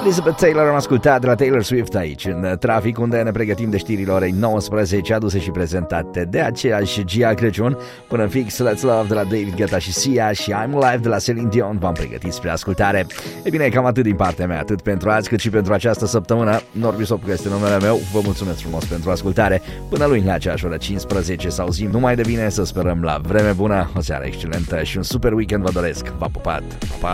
Elizabeth Taylor am ascultat de la Taylor Swift aici în trafic, unde ne pregătim de știrile orei 19, aduse și prezentate de aceeași Gia Crăciun. Până fix Let's Love de la David Guetta și Sia și I'm Alive de la Celine Dion v-am pregătit spre ascultare. E bine, cam atât din partea mea, atât pentru azi cât și pentru această săptămână. Norbi Sopcu este numele meu, vă mulțumesc frumos pentru ascultare. Până luni la aceeași oră 15 să auzim numai de bine, să sperăm la vreme bună, o seară excelentă și un super weekend vă doresc. V-am pupat, pa, pa!